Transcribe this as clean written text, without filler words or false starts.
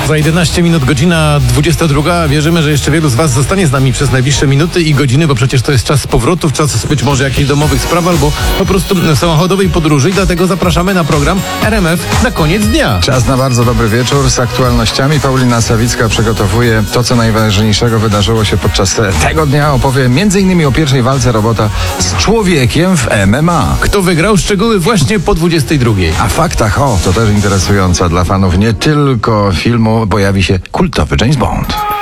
Za 11 minut godzina 22. Wierzymy, że jeszcze wielu z Was zostanie z nami przez najbliższe minuty i godziny, bo przecież to jest czas powrotów, czas być może jakichś domowych spraw albo po prostu samochodowej podróży i dlatego zapraszamy na program RMF na koniec dnia. Czas na bardzo dobry wieczór z aktualnościami. Paulina Sawicka przygotowuje to, co najważniejszego wydarzyło się podczas tego dnia. Opowie m.in. o pierwszej walce robota z człowiekiem w MMA. Kto wygrał? Szczegóły właśnie po 22. A w faktach, to też interesująca dla fanów nie tylko filmu, pojawi się kultowy James Bond.